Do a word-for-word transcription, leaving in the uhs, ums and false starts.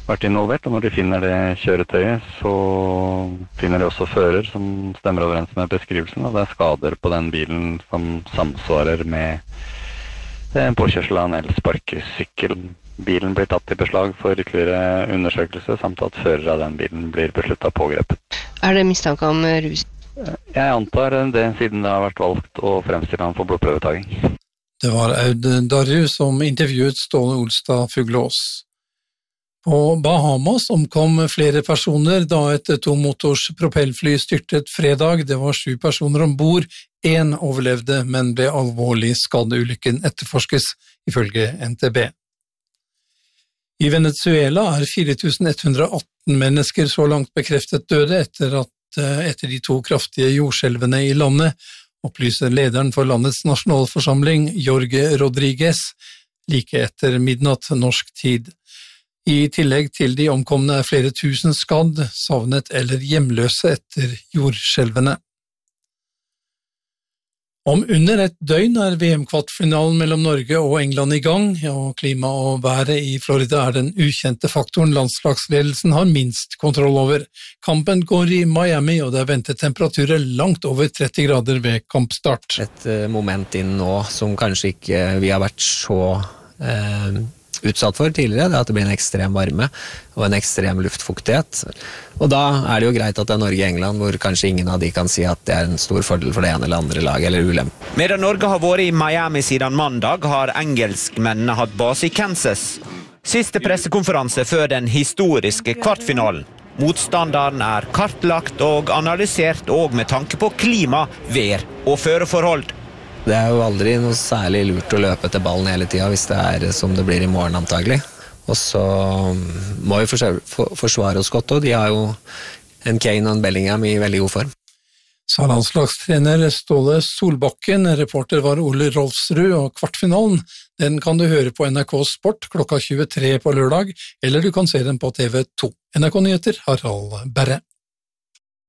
vært involvert, og når de finner det kjøretøyet, så finner de også fører som stemmer overens med beskrivelsen, og det er skader på den bilen som samsvarer med en påkjørsel av en elsparkesykkel. Bilen blir tatt i beslag for ytterligere undersøkelse, samt at fører av den bilen blir besluttet pågrepet. Er det mistanke om rus? Jeg antar det, siden det har vært valgt å fremstille han for blodprøvetaging. Det var Aud Darju som intervjuet Ståle Olstad Fuglås. På Bahamas omkom flere personer da et tomotors propellfly styrtet fredag. Det var sju personer ombord. En overlevde, men ble alvorlig skadd. Ulykken etterforskes, ifølge N T B. I Venezuela er fire tusen ett hundre og atten mennesker så langt bekreftet døde etter, at, etter de to kraftige jordskjelvene i landet, opplyser lederen for landets nasjonalforsamling, Jorge Rodriguez, like etter midnatt norsk tid. I tillegg til de omkomne er flere tusen skadd, savnet eller hjemløse etter jordskjelvene. Om under et døgn er V M-kvartfinalen mellom Norge og England i gang, og klima og været i Florida er den ukjente faktoren landslagsledelsen har minst kontroll over. Kampen går i Miami, og det er ventet temperaturer langt over tretti grader ved kampstart. Et moment inn nå som kanskje ikke vi har vært så eh, utsatt for tidligere, det er at det blir en ekstrem varme og en ekstrem luftfuktighet. Og da er det jo greit at det er Norge og England, hvor kanskje ingen av de kan si at det er en stor fordel for det ene eller andre laget, eller ulempe. Medan Norge har vært i Miami siden mandag, har engelskmennene hatt base i Kansas. Siste pressekonferanse før den historiske kvartfinalen. Motstanderen er kartlagt og analysert, og med tanke på klima, vær og føreforhold. Det er jo aldri noe særlig lurt å løpe etter ballen hele tiden, hvis det er som det blir i morgen antagelig. Og så må vi forsvare oss godt, og de har jo en Kane og en Bellingham i veldig god form. Sa landslagstrener Ståle Solbakken, reporter var Ole Rolfsrud, og kvartfinalen, den kan du høre på N R K Sport klokka tjuetre på lørdag, eller du kan se den på T V to. N R K Nyheter, Harald Berre.